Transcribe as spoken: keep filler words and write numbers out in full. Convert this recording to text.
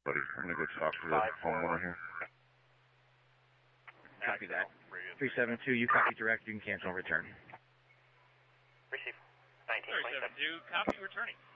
Buddy, I'm going to go talk to the homeowner here. Copy that. three seven two, you copy direct. You can cancel and return. Receive. nineteen twenty-seven. three seven two, copy returning.